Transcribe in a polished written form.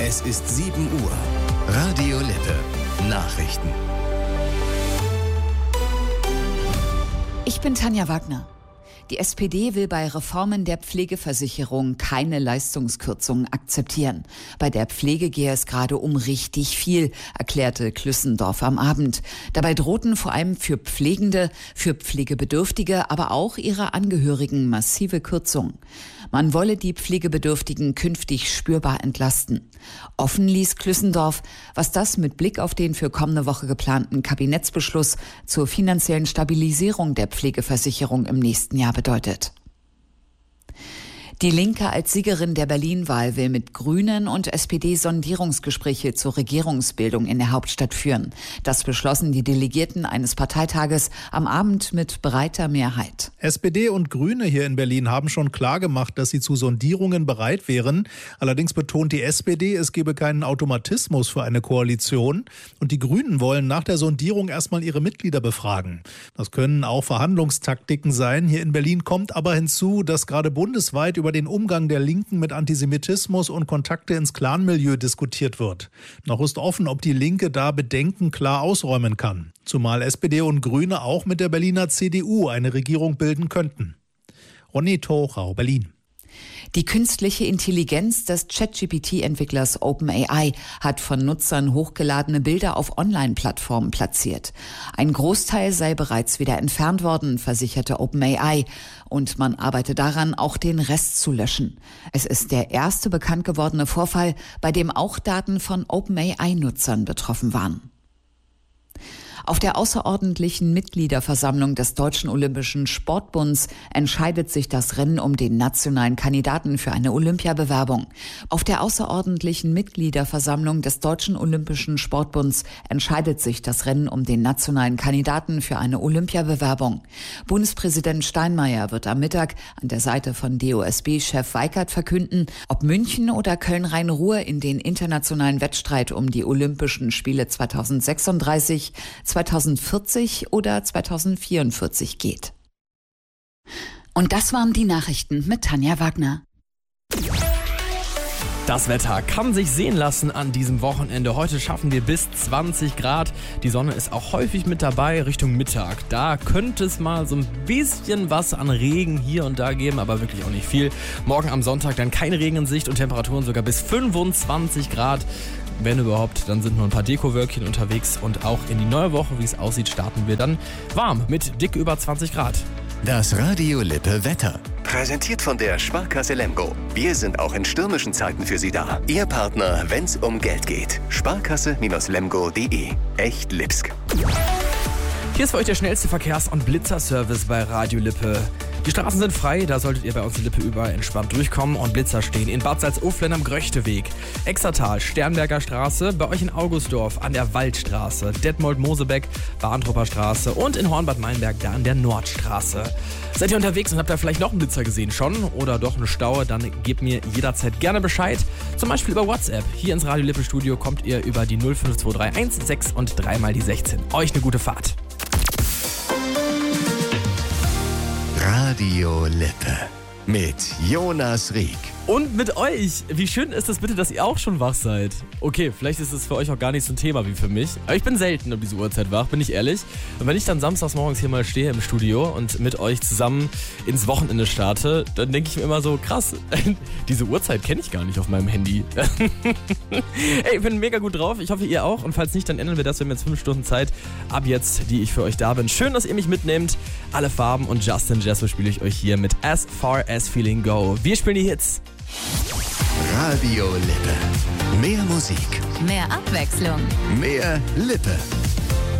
Es ist 7 Uhr. Radio Lippe. Nachrichten. Ich bin Tanja Wagner. Die SPD will bei Reformen der Pflegeversicherung keine Leistungskürzungen akzeptieren. Bei der Pflege gehe es gerade um richtig viel, erklärte Klüssendorf am Abend. Dabei drohten vor allem für Pflegende, für Pflegebedürftige, aber auch ihre Angehörigen massive Kürzungen. Man wolle die Pflegebedürftigen künftig spürbar entlasten. Offen ließ Klüssendorf, was das mit Blick auf den für kommende Woche geplanten Kabinettsbeschluss zur finanziellen Stabilisierung der Pflegeversicherung im nächsten Jahr bedeutet. Die Linke als Siegerin der Berlin-Wahl will mit Grünen und SPD Sondierungsgespräche zur Regierungsbildung in der Hauptstadt führen. Das beschlossen die Delegierten eines Parteitages am Abend mit breiter Mehrheit. SPD und Grüne hier in Berlin haben schon klargemacht, dass sie zu Sondierungen bereit wären. Allerdings betont die SPD, es gebe keinen Automatismus für eine Koalition. Und die Grünen wollen nach der Sondierung erstmal ihre Mitglieder befragen. Das können auch Verhandlungstaktiken sein. Hier in Berlin kommt aber hinzu, dass gerade bundesweit über den Umgang der Linken mit Antisemitismus und Kontakte ins Clanmilieu diskutiert wird. Noch ist offen, ob die Linke da Bedenken klar ausräumen kann. Zumal SPD und Grüne auch mit der Berliner CDU eine Regierung bilden könnten. Ronny Thorau, Berlin. Die künstliche Intelligenz des ChatGPT-Entwicklers OpenAI hat von Nutzern hochgeladene Bilder auf Online-Plattformen platziert. Ein Großteil sei bereits wieder entfernt worden, versicherte OpenAI. Und man arbeite daran, auch den Rest zu löschen. Es ist der erste bekannt gewordene Vorfall, bei dem auch Daten von OpenAI-Nutzern betroffen waren. Auf der außerordentlichen Mitgliederversammlung des Deutschen Olympischen Sportbunds entscheidet sich das Rennen um den nationalen Kandidaten für eine Olympiabewerbung. Auf der außerordentlichen Mitgliederversammlung des Deutschen Olympischen Sportbunds entscheidet sich das Rennen um den nationalen Kandidaten für eine Olympiabewerbung. Bundespräsident Steinmeier wird am Mittag an der Seite von DOSB-Chef Weikert verkünden, ob München oder Köln-Rhein-Ruhr in den internationalen Wettstreit um die Olympischen Spiele 2036, 2040 oder 2044 geht. Und das waren die Nachrichten mit Tanja Wagner. Das Wetter kann sich sehen lassen an diesem Wochenende. Heute schaffen wir bis 20 Grad. Die Sonne ist auch häufig mit dabei Richtung Mittag. Da könnte es mal so ein bisschen was an Regen hier und da geben, aber wirklich auch nicht viel. Morgen am Sonntag dann keine Regen in Sicht und Temperaturen sogar bis 25 Grad. Wenn überhaupt, dann sind nur ein paar Dekowölkchen unterwegs. Und auch in die neue Woche, wie es aussieht, starten wir dann warm mit dick über 20 Grad. Das Radio Lippe Wetter. Präsentiert von der Sparkasse Lemgo. Wir sind auch in stürmischen Zeiten für Sie da. Ihr Partner, wenn's um Geld geht. Sparkasse-lemgo.de. Echt Lipsk. Hier ist für euch der schnellste Verkehrs- und Blitzerservice bei Radio Lippe. Die Straßen sind frei, da solltet ihr bei uns in Lippe überall entspannt durchkommen und Blitzer stehen in Bad Salzuflen am Gröchteweg, Exertal, Sternberger Straße, bei euch in Augustdorf an der Waldstraße, Detmold-Mosebeck, Bahntrupper Straße und in Hornbad-Meinberg da an der Nordstraße. Seid ihr unterwegs und habt da vielleicht noch einen Blitzer gesehen schon oder doch eine Staue, dann gebt mir jederzeit gerne Bescheid. Zum Beispiel über WhatsApp. Hier ins Radio Lippe Studio kommt ihr über die 05231 6 und 3 mal die 16. Euch eine gute Fahrt. Radio Lippe mit Jonas Rieck. Und mit euch. Wie schön ist es bitte, dass ihr auch schon wach seid? Okay, vielleicht ist es für euch auch gar nicht so ein Thema wie für mich. Aber ich bin selten um diese Uhrzeit wach, bin ich ehrlich. Und wenn ich dann samstags morgens hier mal stehe im Studio und mit euch zusammen ins Wochenende starte, dann denke ich mir immer so, krass, diese Uhrzeit kenne ich gar nicht auf meinem Handy. Ey, ich bin mega gut drauf. Ich hoffe, ihr auch. Und falls nicht, dann ändern wir das. Wir haben jetzt 5 Stunden Zeit ab jetzt, die ich für euch da bin. Schön, dass ihr mich mitnehmt. Alle Farben und Justin Jesso spiele ich euch hier mit As Far As Feeling Go. Wir spielen die Hits. Radio Lippe. Mehr Musik. Mehr Abwechslung. Mehr Lippe.